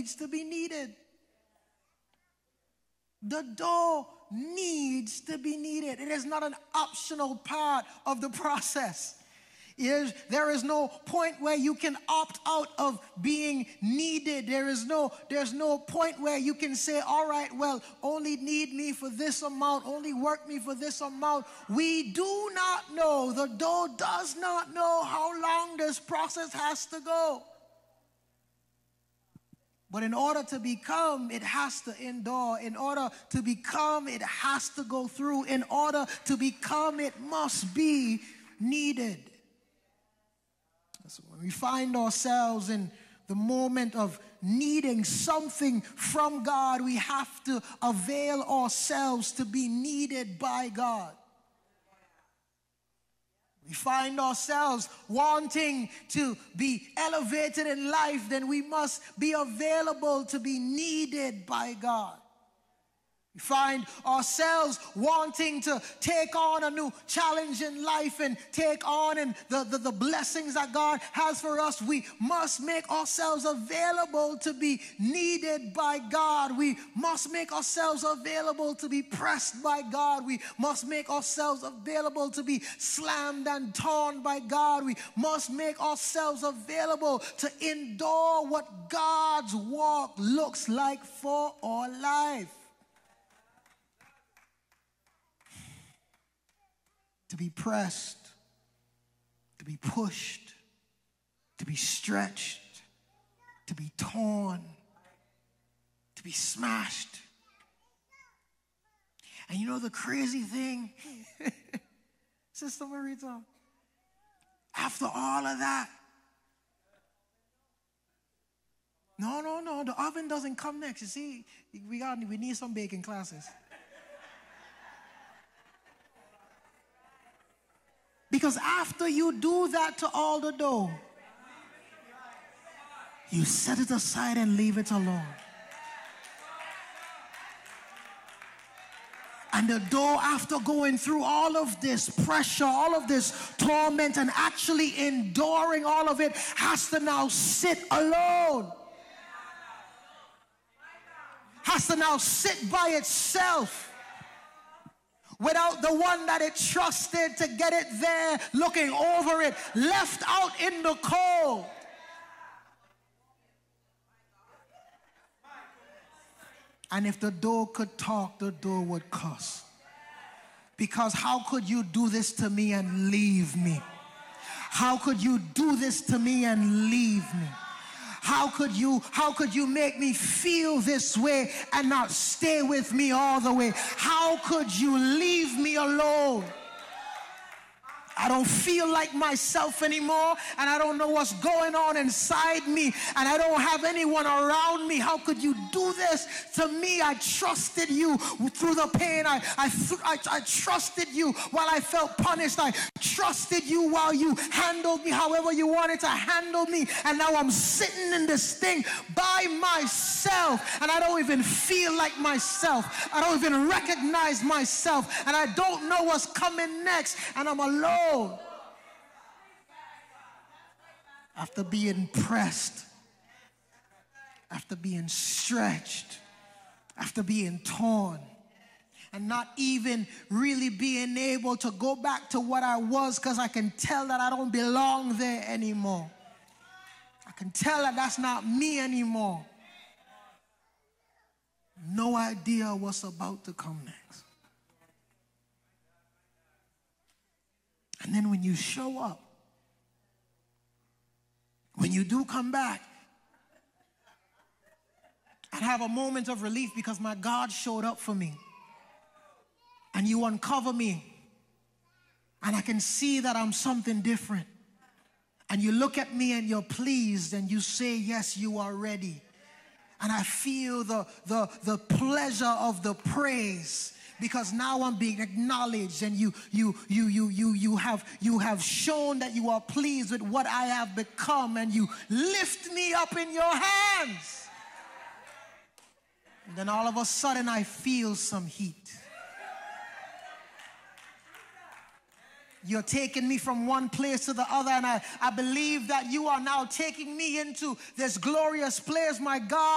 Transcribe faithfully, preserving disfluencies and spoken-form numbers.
needs to be needed. The door needs to be needed. It is not an optional part of the process. Is there is no point where you can opt out of being needed. There is no, there's no point where you can say, all right, well, only need me for this amount, only work me for this amount. We do not know, the door does not know how long this process has to go. But in order to become, it has to endure. In order to become, it has to go through. In order to become, it must be needed. So when we find ourselves in the moment of needing something from God, we have to avail ourselves to be needed by God. We find ourselves wanting to be elevated in life, then we must be available to be needed by God. We find ourselves wanting to take on a new challenge in life and take on and the, the, the blessings that God has for us. We must make ourselves available to be needed by God. We must make ourselves available to be pressed by God. We must make ourselves available to be slammed and torn by God. We must make ourselves available to endure what God's walk looks like for our life. To be pressed, to be pushed, to be stretched, to be torn, to be smashed. And you know the crazy thing, Sister Marita, after all of that, no, no, no, the oven doesn't come next. You see, we got, we need some baking classes. Because after you do that to all the dough, you set it aside and leave it alone. And the dough, after going through all of this pressure, all of this torment, and actually enduring all of it, has to now sit alone. Has to now sit by itself. Without the one that it trusted to get it there, looking over it, left out in the cold. And if the door could talk, the door would cuss. Because how could you do this to me and leave me? How could you do this to me and leave me? How could you, how could you make me feel this way and not stay with me all the way? How could you leave me alone? I don't feel like myself anymore, and I don't know what's going on inside me, and I don't have anyone around me. How could you do this to me? I trusted you through the pain. I, I, I, I trusted you while I felt punished. I trusted you while you handled me however you wanted to handle me, and now I'm sitting in this thing by myself, and I don't even feel like myself. I don't even recognize myself, and I don't know what's coming next, and I'm alone. After being pressed, after being stretched, after being torn, and not even really being able to go back to what I was, because I can tell that I don't belong there anymore. I can tell that that's not me anymore. No idea what's about to come next. And then when you show up, when you do come back and have a moment of relief because my God showed up for me, and you uncover me, and I can see that I'm something different, and you look at me and you're pleased and you say, yes, you are ready. And I feel the, the, the pleasure of the praise, because now I'm being acknowledged, and you you you you you you have you have shown that you are pleased with what I have become, and you lift me up in your hands. And then all of a sudden I feel some heat. You're taking me from one place to the other, and I, I believe that you are now taking me into this glorious place, my God.